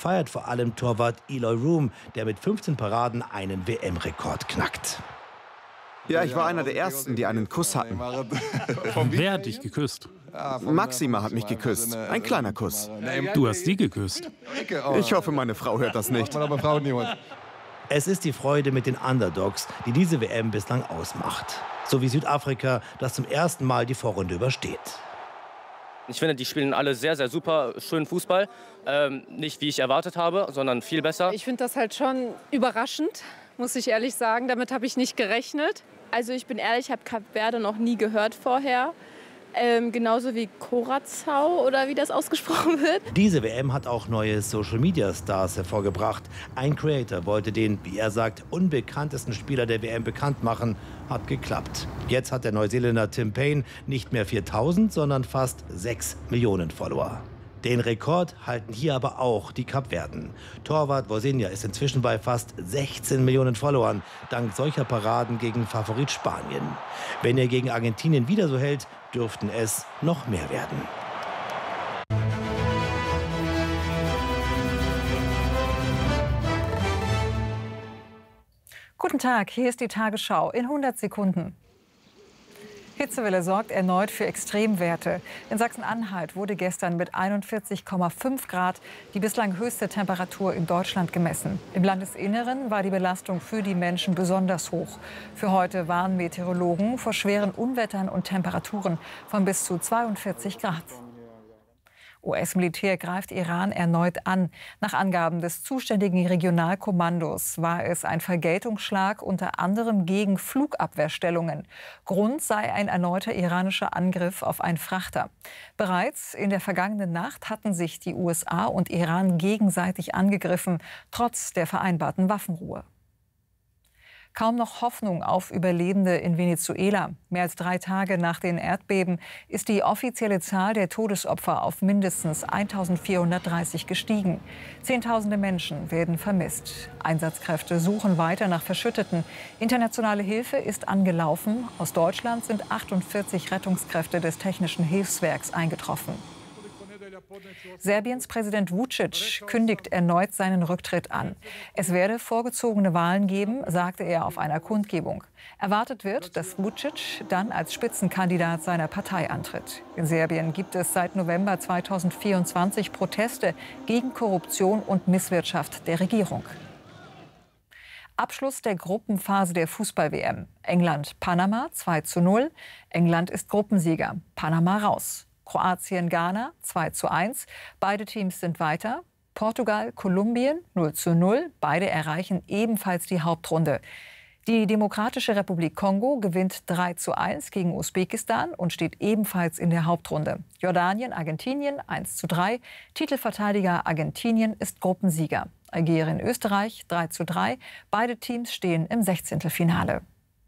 feiert vor allem Torwart Eloy Room, der mit 15 Paraden einen WM-Rekord knackt. Ja, ich war einer der Ersten, die einen Kuss hatten. Wer hat dich geküsst? Maxima hat mich geküsst. Ein kleiner Kuss. Du hast sie geküsst. Ich hoffe, meine Frau hört das nicht. Es ist die Freude mit den Underdogs, die diese WM bislang ausmacht. So wie Südafrika, das zum ersten Mal die Vorrunde übersteht. Ich finde, die spielen alle sehr, sehr super schönen Fußball. Nicht wie ich erwartet habe, sondern viel besser. Ich finde das halt schon überraschend, muss ich ehrlich sagen. Damit habe ich nicht gerechnet. Also ich bin ehrlich, ich habe Kap Verde noch nie gehört vorher. Genauso wie Curaçao oder wie das ausgesprochen wird. Diese WM hat auch neue Social-Media-Stars hervorgebracht. Ein Creator wollte den, wie er sagt, unbekanntesten Spieler der WM bekannt machen. Hat geklappt. Jetzt hat der Neuseeländer Tim Payne nicht mehr 4.000, sondern fast 6 Millionen Follower. Den Rekord halten hier aber auch die Kapverden. Torwart Vozinha ist inzwischen bei fast 16 Millionen Followern, dank solcher Paraden gegen Favorit Spanien. Wenn er gegen Argentinien wieder so hält, dürften es noch mehr werden. Guten Tag, hier ist die Tagesschau in 100 Sekunden. Hitzewelle sorgt erneut für Extremwerte. In Sachsen-Anhalt wurde gestern mit 41,5 Grad die bislang höchste Temperatur in Deutschland gemessen. Im Landesinneren war die Belastung für die Menschen besonders hoch. Für heute warnen Meteorologen vor schweren Unwettern und Temperaturen von bis zu 42 Grad. US-Militär greift Iran erneut an. Nach Angaben des zuständigen Regionalkommandos war es ein Vergeltungsschlag unter anderem gegen Flugabwehrstellungen. Grund sei ein erneuter iranischer Angriff auf einen Frachter. Bereits in der vergangenen Nacht hatten sich die USA und Iran gegenseitig angegriffen, trotz der vereinbarten Waffenruhe. Kaum noch Hoffnung auf Überlebende in Venezuela. Mehr als 3 Tage nach den Erdbeben ist die offizielle Zahl der Todesopfer auf mindestens 1.430 gestiegen. Zehntausende Menschen werden vermisst. Einsatzkräfte suchen weiter nach Verschütteten. Internationale Hilfe ist angelaufen. Aus Deutschland sind 48 Rettungskräfte des Technischen Hilfswerks eingetroffen. Serbiens Präsident Vučić kündigt erneut seinen Rücktritt an. Es werde vorgezogene Wahlen geben, sagte er auf einer Kundgebung. Erwartet wird, dass Vučić dann als Spitzenkandidat seiner Partei antritt. In Serbien gibt es seit November 2024 Proteste gegen Korruption und Misswirtschaft der Regierung. Abschluss der Gruppenphase der Fußball-WM. England-Panama 2:0. England ist Gruppensieger. Panama raus. Kroatien-Ghana 2:1. Beide Teams sind weiter. Portugal-Kolumbien 0:0. Beide erreichen ebenfalls die Hauptrunde. Die Demokratische Republik Kongo gewinnt 3:1 gegen Usbekistan und steht ebenfalls in der Hauptrunde. Jordanien-Argentinien 1:3. Titelverteidiger Argentinien ist Gruppensieger. Algerien-Österreich 3:3. Beide Teams stehen im 16.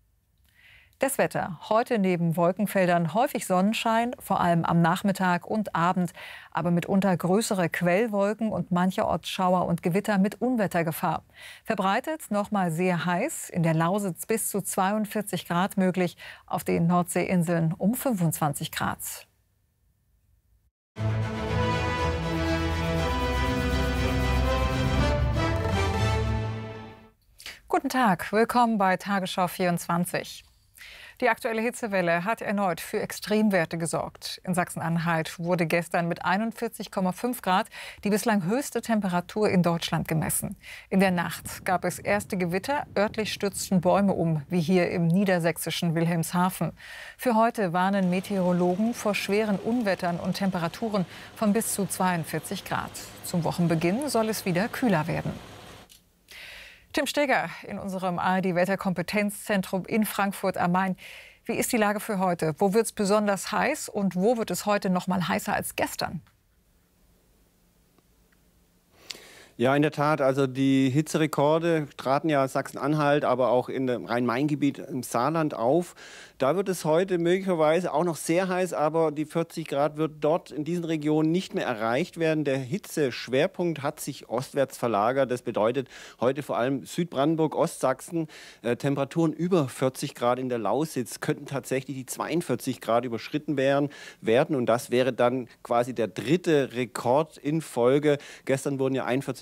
Das Wetter. Heute neben Wolkenfeldern häufig Sonnenschein, vor allem am Nachmittag und Abend, aber mitunter größere Quellwolken und mancherorts Schauer und Gewitter mit Unwettergefahr. Verbreitet nochmal sehr heiß, in der Lausitz bis zu 42 Grad möglich, auf den Nordseeinseln um 25 Grad. Guten Tag, willkommen bei Tagesschau 24. Die aktuelle Hitzewelle hat erneut für Extremwerte gesorgt. In Sachsen-Anhalt wurde gestern mit 41,5 Grad die bislang höchste Temperatur in Deutschland gemessen. In der Nacht gab es erste Gewitter, örtlich stürzten Bäume um, wie hier im niedersächsischen Wilhelmshaven. Für heute warnen Meteorologen vor schweren Unwettern und Temperaturen von bis zu 42 Grad. Zum Wochenbeginn soll es wieder kühler werden. Tim Steger in unserem ARD-Wetterkompetenzzentrum in Frankfurt am Main. Wie ist die Lage für heute? Wo wird es besonders heiß und wo wird es heute noch mal heißer als gestern? Ja, in der Tat. Also die Hitzerekorde traten ja Sachsen-Anhalt, aber auch in dem Rhein-Main-Gebiet im Saarland auf. Da wird es heute möglicherweise auch noch sehr heiß, aber die 40 Grad wird dort in diesen Regionen nicht mehr erreicht werden. Der Hitzeschwerpunkt hat sich ostwärts verlagert. Das bedeutet heute vor allem Südbrandenburg, Ostsachsen, Temperaturen über 40 Grad in der Lausitz könnten tatsächlich die 42 Grad überschritten werden. Und das wäre dann quasi der dritte Rekord in Folge. Gestern wurden ja 41